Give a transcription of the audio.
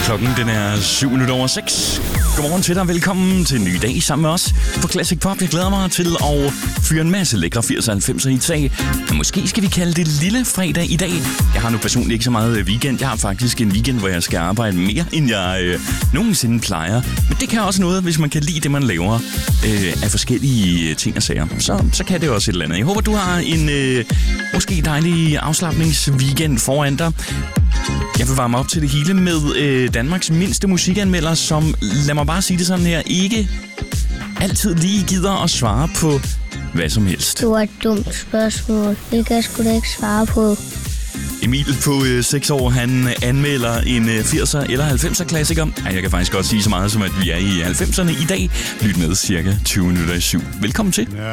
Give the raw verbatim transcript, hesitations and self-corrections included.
Klokken den er syv minutter over seks. Godmorgen til dig, velkommen til en ny dag sammen med os på Classic Pop. Jeg glæder mig til at fyre en masse lækre firserne og halvfemserne i tag. Men måske skal vi kalde det lille fredag i dag. Jeg har nu personligt ikke så meget weekend. Jeg har faktisk en weekend, hvor jeg skal arbejde mere, end jeg øh, nogensinde plejer. Men det kan også noget, hvis man kan lide det, man laver øh, af forskellige ting og sager. Så, så kan det også et eller andet. Jeg håber, du har en øh, måske dejlig afslapningsweekend foran dig. Jeg vil varme op til det hele med øh, Danmarks mindste musikanmelder, som, lad mig bare sige det sådan her, ikke altid lige gider at svare på hvad som helst. Det var et dumt spørgsmål. Det kan jeg sgu da ikke svare på. Emil på øh, seks år, han anmelder en øh, firser eller halvfemser klassiker. Ja, jeg kan faktisk godt sige så meget som, at vi er i halvfemserne i dag. Lyt med cirka tyve minutter i syv. Velkommen til.